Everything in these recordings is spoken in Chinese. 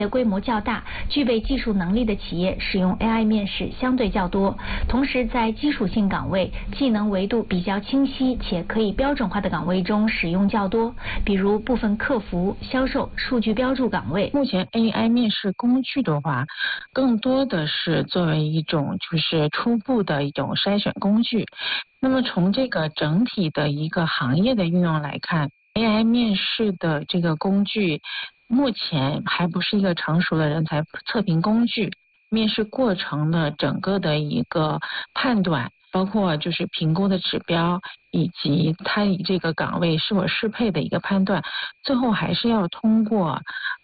的规模较大、具备技术能力的企业使用 AI 面试相对较多，同时在基础性岗位、技能维度比较清晰且可以标准化的岗位中使用较多，比如部分客服、销售、数据标注岗位。 目前 AI 面试工具的话，更多的是作为一种就是初步的一种筛选工具。那么从这个整体的一个行业的运用来看， AI 面试的这个工具目前还不是一个成熟的人才测评工具，面试过程的整个的一个判断，包括就是评估的指标，以及它与这个岗位是否适配的一个判断，最后还是要通过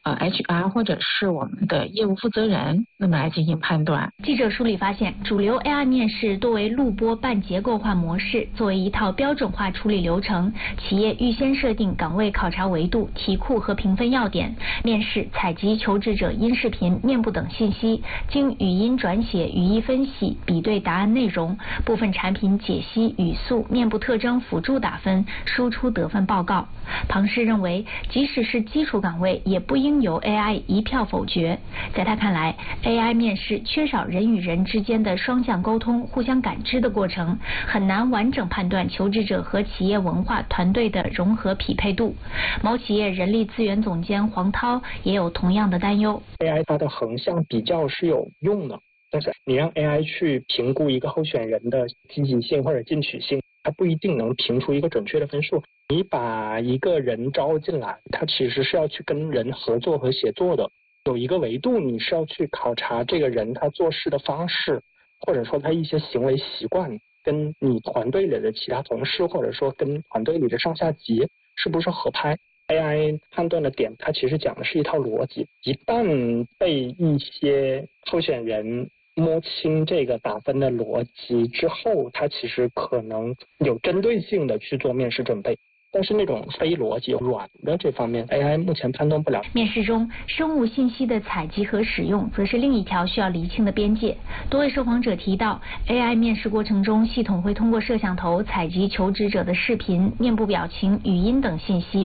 HR 或者是我们的业务负责人那么来进行判断。 记者梳理发现，主流 AI 面试多为录播半结构化模式，作为一套标准化处理流程，企业预先设定岗位考察维度、题库和评分要点，面试采集求职者音视频、面部等信息，经语音转写、语义分析、比对答案内容，部分产品解析、语速、面部特征辅助打分，输出得分报告。庞氏认为，即使是基础岗位，也不应由 AI 一票否决。在他看来， AI 面试缺少人与人之间的双向沟通、互相感知的过程，很难完整判断求职者和企业文化团队的融合匹配度。某企业人力资源总监黄涛也有同样的担忧。 AI 它的横向比较是有用的，但是你让 AI 去评估一个候选人的积极性或者进取性，它不一定能评出一个准确的分数。你把一个人招进来，他其实是要去跟人合作和协作的，有一个维度你是要去考察这个人他做事的方式，或者说他一些行为习惯跟你团队里的其他同事，或者说跟团队里的上下级是不是合拍。 AI 判断的点，它其实讲的是一套逻辑，一旦被一些候选人摸清这个打分的逻辑之后，它其实可能有针对性的去做面试准备。但是那种非逻辑软的这方面 AI 目前判断不了。 面试中生物信息的采集和使用则是另一条需要厘清的边界。多位受访者提到， AI 面试过程中，系统会通过摄像头采集求职者的视频、面部表情、语音等信息，